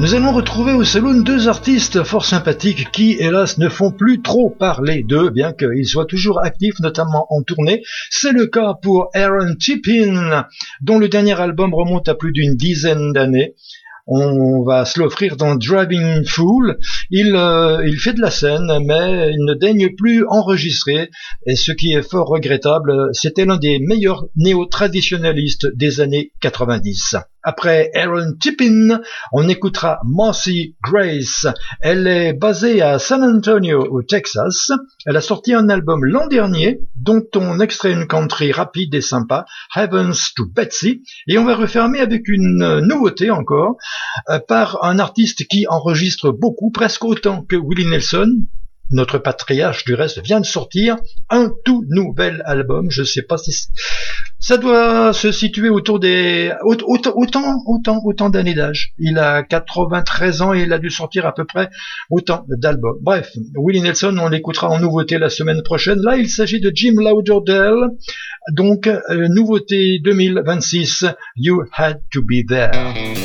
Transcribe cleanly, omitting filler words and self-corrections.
Nous allons retrouver au Saloon deux artistes fort sympathiques qui, hélas, ne font plus trop parler d'eux, bien qu'ils soient toujours actifs, notamment en tournée. C'est le cas pour Aaron Tippin, dont le dernier album remonte à plus d'une dizaine d'années. On va se l'offrir dans Driving Fool. Il fait de la scène, mais il ne daigne plus enregistrer. Et ce qui est fort regrettable, c'était l'un des meilleurs néo-traditionnalistes des années 90. Après Aaron Tippin, on écoutera Marcy Grace. Elle est basée à San Antonio, au Texas. Elle a sorti un album l'an dernier, dont on extrait une country rapide et sympa, Heavens to Betsy. Et on va refermer avec une nouveauté encore, par un artiste qui enregistre beaucoup, presque autant que Willie Nelson. Notre patriarche, du reste, vient de sortir un tout nouvel album. Je sais pas si ça doit se situer autour des autant d'années d'âge. Il a 93 ans et il a dû sortir à peu près autant d'albums. Bref, Willie Nelson, on l'écoutera en nouveauté la semaine prochaine. Là, il s'agit de Jim Lauderdale. Donc, nouveauté 2026, You Had to Be There.